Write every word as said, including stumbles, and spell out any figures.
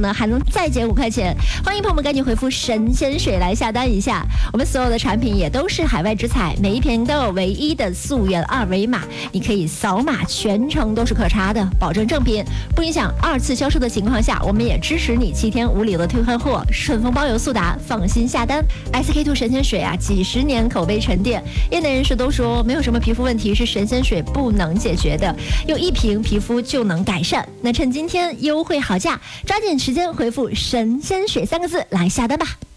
呢，还能再减五块钱。欢迎朋友们赶紧回复神仙水来下单一下。我们所有的产品也都是海外直采，每一瓶都有唯一的溯源二维码，你可以扫码，全程都是可查的，保证正品，不影响二次销售的情况下，我们也支持你七天无理由的退换货，顺丰包邮速达，放心下单。S K two 神仙水啊，几十年口碑沉淀，业内人士都说没有什么皮肤问题是神仙水不能解决的，用一瓶皮肤就能改善。那趁今天优惠好价，抓紧时间回复神仙水三个字来下单吧。